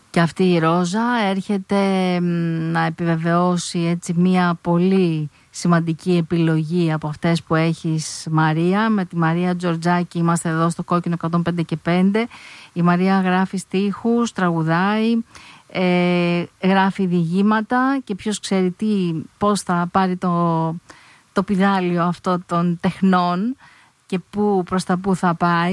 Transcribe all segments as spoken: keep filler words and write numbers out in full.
Και αυτή η Ρόζα έρχεται να επιβεβαιώσει έτσι μια πολύ σημαντική επιλογή από αυτές που έχεις, Μαρία. Με τη Μαρία Τζορτζάκη είμαστε εδώ στο Κόκκινο εκατόν πέντε και πέντε. Η Μαρία γράφει στίχους, τραγουδάει, ε, γράφει διηγήματα και ποιος ξέρει τι, πώς θα πάρει το, το πηδάλιο αυτό των τεχνών και που, προς τα που θα πάει.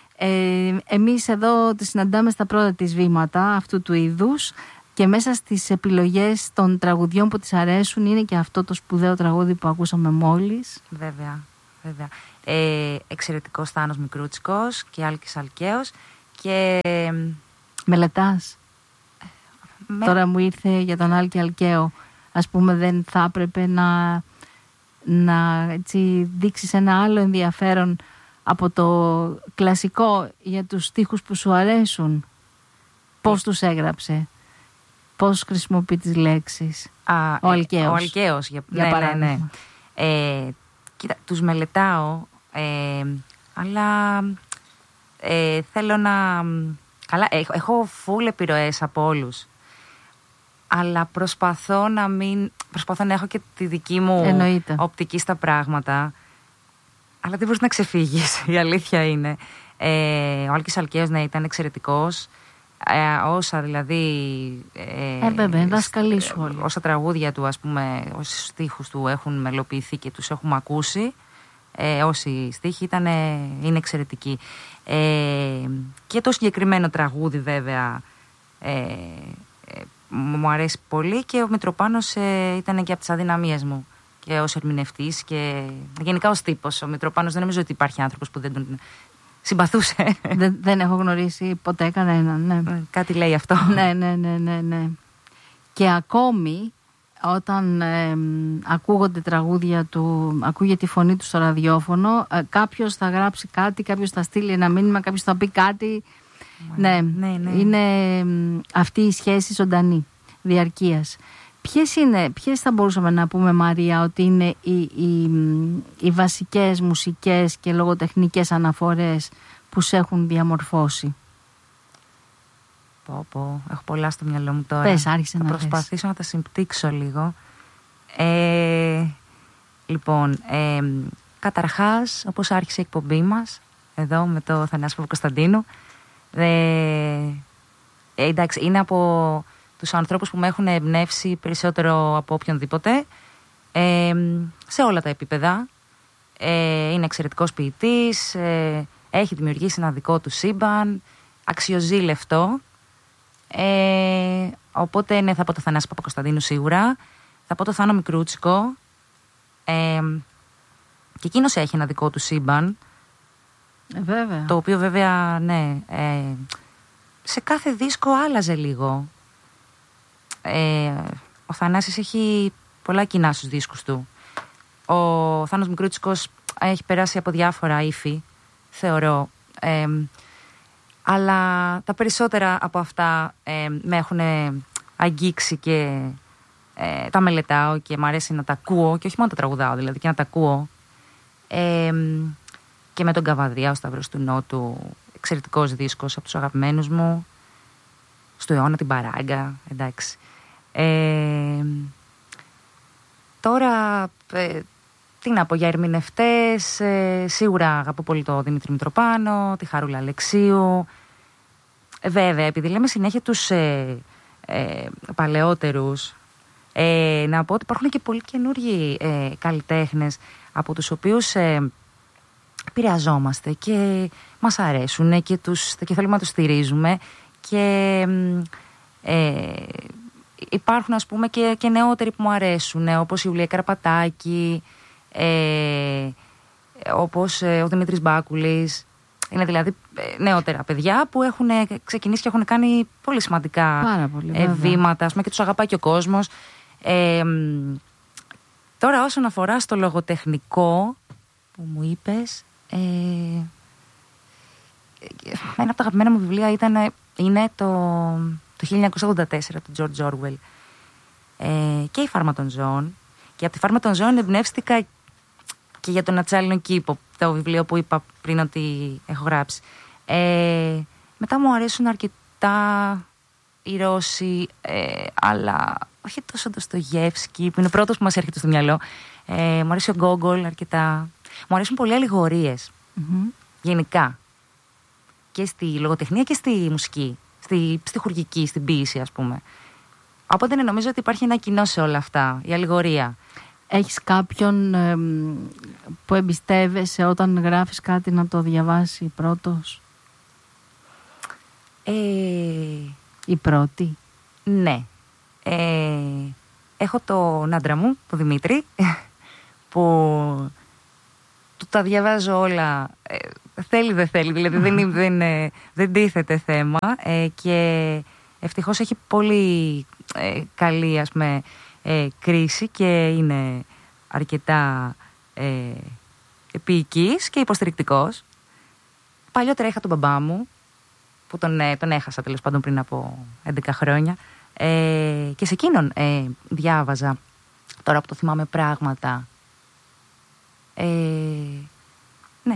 Ε, εμείς εδώ τη συναντάμε στα πρώτα της βήματα αυτού του είδους και μέσα στις επιλογές των τραγουδιών που της αρέσουν είναι και αυτό το σπουδαίο τραγούδι που ακούσαμε μόλις. Βέβαια, βέβαια. Ε, εξαιρετικός Θάνος Μικρούτσικος και Άλκης Αλκαίος και... Μελετάς. Με... Τώρα μου ήρθε για τον Άλκη Αλκαίο. Ας πούμε, δεν θα έπρεπε να, να έτσι, δείξεις ένα άλλο ενδιαφέρον από το κλασικό για τους στίχους που σου αρέσουν? Πώς τους έγραψε, πώς χρησιμοποιεί τις λέξεις? Α, ο Αλκαίος. Ο Αλκαίος, για, για ναι, παράδειγμα. Ναι, ναι. Ε, κοίτα, τους μελετάω, ε, αλλά ε, θέλω να... Καλά, έχω, έχω φουλ επιρροές από όλους. Αλλά προσπαθώ να μην... Προσπαθώ να έχω και τη δική μου Εννοείται. οπτική στα πράγματα. Αλλά δεν μπορείς να ξεφύγεις, η αλήθεια είναι. Ε, ο Άλκης Αλκαίος, ναι, ήταν εξαιρετικός. Ε, όσα δηλαδή... Ε, ε βέβαια, δάσκαλοι σου όλοι. Όσα τραγούδια του, ας πούμε, όσοι στίχους του έχουν μελοποιηθεί και τους έχουμε ακούσει, ε, όσοι στίχοι ήταν, είναι εξαιρετικοί. Ε, και το συγκεκριμένο τραγούδι, βέβαια, ε, ε, μου αρέσει πολύ και ο Μητροπάνος ε, ήταν και από τις αδυναμίες μου. Και ως ερμηνευτής και γενικά ως τύπος. Ο Μητροπάνος δεν νομίζω ότι υπάρχει άνθρωπος που δεν τον συμπαθούσε. Δεν, δεν έχω γνωρίσει ποτέ κανέναν. Ναι. Κάτι λέει αυτό. Ναι, ναι, ναι, ναι, ναι. Και ακόμη όταν ε, ακούγονται τραγούδια του, ακούγεται η φωνή του στο ραδιόφωνο, ε, κάποιος θα γράψει κάτι, κάποιος θα στείλει ένα μήνυμα, κάποιος θα πει κάτι. Ναι, ναι, ναι. Είναι ε, αυτή η σχέση ζωντανή, διαρκείας. Ποιες είναι, ποιες θα μπορούσαμε να πούμε, Μαρία, ότι είναι οι, οι, οι βασικές μουσικές και λογοτεχνικές αναφορές που σε έχουν διαμορφώσει? Πω, πω, έχω πολλά στο μυαλό μου τώρα. Πες, άρχισε θα να προσπαθήσω πες. να τα συμπτύξω λίγο. Ε, λοιπόν, ε, καταρχάς, όπως άρχισε η εκπομπή μας, εδώ με το Θανάση Παπακοσταντίνου, ε, ε, εντάξει, είναι από... τους ανθρώπους που με έχουν εμπνεύσει περισσότερο από οποιονδήποτε, ε, σε όλα τα επίπεδα. Ε, είναι εξαιρετικός ποιητής, ε, έχει δημιουργήσει ένα δικό του σύμπαν, αξιοζήλευτο. Ε, οπότε ναι, θα πω το Θανάση Παπακοσταντίνου σίγουρα, θα πω το Θάνο Μικρούτσικο, ε, και εκείνος έχει ένα δικό του σύμπαν, ε, βέβαια. Το οποίο βέβαια, ναι, ε, σε κάθε δίσκο άλλαζε λίγο. Ε, ο Θανάσης έχει πολλά κοινά στους δίσκους του. Ο Θάνος Μικρούτσικος έχει περάσει από διάφορα ύφη, θεωρώ, ε, αλλά τα περισσότερα από αυτά ε, με έχουν αγγίξει και ε, τα μελετάω και μου αρέσει να τα ακούω, και όχι μόνο τα τραγουδάω, δηλαδή και να τα ακούω. Ε, και με τον Καβαδρία, ο Σταυρός του Νότου, εξαιρετικός δίσκος, από τους αγαπημένους μου. Στο αιώνα την Παράγκα, εντάξει. Ε, τώρα, ε, τι να πω για ερμηνευτές, ε, σίγουρα αγαπώ πολύ το Δημήτρη Μητροπάνο, τη Χαρούλα Αλεξίου. Ε, βέβαια, επειδή λέμε συνέχεια τους ε, ε, παλαιότερους, ε, να πω ότι υπάρχουν και πολλοί καινούργιοι ε, καλλιτέχνες από τους οποίους ε, επηρεαζόμαστε και μας αρέσουν και, τους, και θέλουμε να τους στηρίζουμε. Και ε, υπάρχουν, ας πούμε, και, και νεότεροι που μου αρέσουν, όπως η Ιουλία Καρπατάκη, ε, όπως ε, ο Δημήτρης Μπάκουλης. Είναι δηλαδή ε, νεότερα παιδιά που έχουν ξεκινήσει και έχουν κάνει πολύ σημαντικά πολύ, ε, βήματα, ας πούμε, και τους αγαπάει και ο κόσμος. Ε, τώρα, όσον αφορά στο λογοτεχνικό που μου είπες, ε, ένα από τα αγαπημένα μου βιβλία ήταν, είναι το, το χίλια εννιακόσια ογδόντα τέσσερα του George Orwell, ε, και η Φάρμα των Ζώων. Και από τη Φάρμα των Ζώων εμπνεύστηκα και για τον Ατσάλινο Κήπο, το βιβλίο που είπα πριν ότι έχω γράψει. Ε, μετά μου αρέσουν αρκετά οι Ρώσοι, ε, αλλά όχι τόσο Ντοστογεύσκι, που είναι ο πρώτος που μας έρχεται στο μυαλό. Ε, μου αρέσει ο Γκόγκολ αρκετά. Μου αρέσουν πολύ αλληγορίες, mm-hmm. γενικά. Και στη λογοτεχνία και στη μουσική, στη, στη χουργική, στην ποίηση, ας πούμε. Οπότε ναι, νομίζω ότι υπάρχει ένα κοινό σε όλα αυτά, η αλληγορία. Έχεις κάποιον ε, που εμπιστεύεσαι όταν γράφεις κάτι να το διαβάσει πρώτος? Ε... Η πρώτη? Ναι. Ε, έχω τον άντρα μου, τον Δημήτρη, που του τα διαβάζω όλα. Ε, θέλει δεν θέλει, δηλαδή δεν, δεν, δεν, δεν τίθεται θέμα. Ε, και ευτυχώς έχει πολύ ε, καλή, ας πούμε, ε, κρίση και είναι αρκετά ε, επίοικης και υποστηρικτικός. Παλιότερα είχα τον μπαμπά μου, που τον, ε, τον έχασα τέλος πάντων πριν από έντεκα χρόνια. Ε, και σε εκείνον ε, διάβαζα, τώρα που το θυμάμαι, πράγματα. Ε, ναι.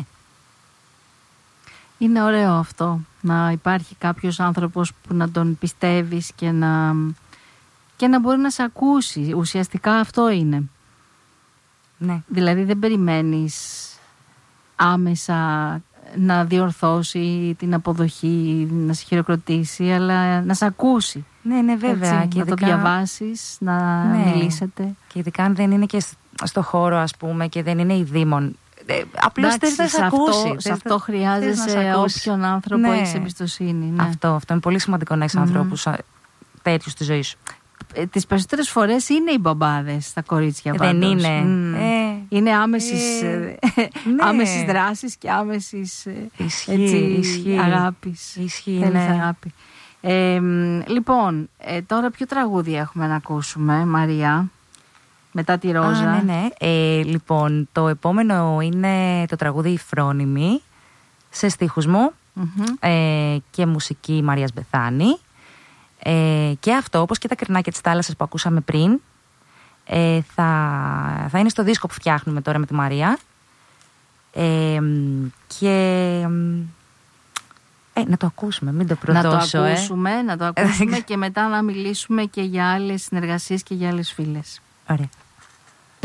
Είναι ωραίο αυτό, να υπάρχει κάποιος άνθρωπος που να τον πιστεύεις και να, και να μπορεί να σε ακούσει. Ουσιαστικά αυτό είναι. Ναι. Δηλαδή δεν περιμένεις άμεσα να διορθώσει την αποδοχή, να σε χειροκροτήσει, αλλά να σε ακούσει. Ναι, ναι, βέβαια. Έτσι, και να ειδικά... το διαβάσεις, να ναι. μιλήσετε. Και ειδικά αν δεν είναι και στο χώρο, ας πούμε, και δεν είναι η δήμον. Ε, απλώς θες να σε ακούσει. Σε αυτό χρειάζεσαι όποιον άνθρωπο ναι. έχεις εμπιστοσύνη. Ναι. Αυτό, αυτό είναι πολύ σημαντικό να έχεις mm-hmm. ανθρώπους τέτοιους στη ζωή σου. Τις περισσότερες φορές είναι οι μπαμπάδες τα κορίτσια πάντως. Δεν είναι. Mm. Ε, είναι άμεσης, ε, ναι. άμεσης δράσης και άμεσης ισχύει, έτσι, ισχύει. αγάπης. Ισχύει, Θέλεις ναι. αγάπη. Ε, λοιπόν, ε, τώρα ποιο τραγούδι έχουμε να ακούσουμε, Μαρία, μετά τη Ρόζα? Α, ναι, ναι. Ε, λοιπόν, το επόμενο είναι το τραγούδι «Η Φρόνιμη», σε στίχους μου mm-hmm. ε, και μουσική Μαρίας Μπεθάνη. Ε, και αυτό, όπως και τα κρινάκια της θάλασσας που ακούσαμε πριν, ε, θα, θα είναι στο δίσκο που φτιάχνουμε τώρα με τη Μαρία. Ε, και ε, να το ακούσουμε, μην το προδώσω. Να το ακούσουμε, ε. να το ακούσουμε και μετά να μιλήσουμε και για άλλες συνεργασίες και για άλλες φίλες. Ωραία.